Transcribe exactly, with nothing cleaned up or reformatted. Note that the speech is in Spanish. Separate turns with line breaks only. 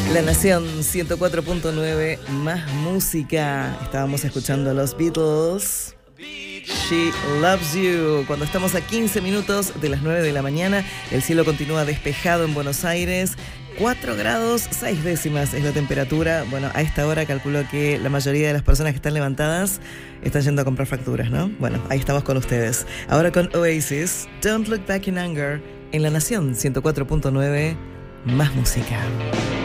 La Nación ciento cuatro punto nueve, más música. Estábamos escuchando a los Beatles. She Loves You. Cuando estamos a quince minutos de las nueve de la mañana, el cielo continúa despejado en Buenos Aires. cuatro grados seis décimas es la temperatura. Bueno, a esta hora calculo que la mayoría de las personas que están levantadas están yendo a comprar facturas, ¿no? Bueno, ahí estamos con ustedes. Ahora con Oasis, Don't Look Back in Anger, en La Nación ciento cuatro punto nueve, más música.